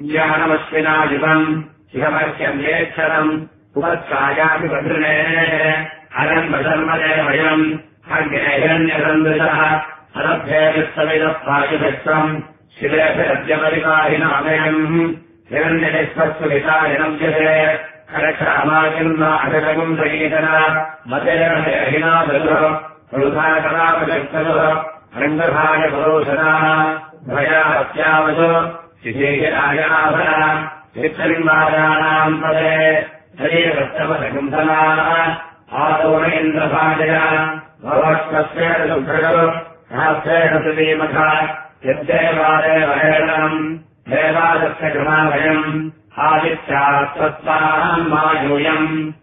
ज्ञानमश्विनायुगम् शिवमर्क्यम्येच्छरम् उपत्सायापि भद्रणे हरन्मधर्मदेवयम् अग्नेहिरण्यसन्दृशः अरभ्येभिस्सविदपायुभिस्वम् शिवेभिरद्यपरिकाहिनामयम् हिरण्यनिष्पत्सुवितायनव्यसे खरक्षामाकिन्ना अभिलगुम् सगीतन मतेरहिना बलुः वृथाकलापचक्तरुः रङ्गभागपुरोषणाः भयावत्यावसु शिशेषराजनाभः चित्तलिम्बाजानाम् पदे हरिवृत्तपदकुम्भनाः आदोरेन्द्रभाजय भवत्स्वेन सुभृगौ सहस्रेण सुधीमथ यद्देवादेवहेणम् देवादस्य कृमाभयम् आदित्यात्वत्ताम् मायूयम्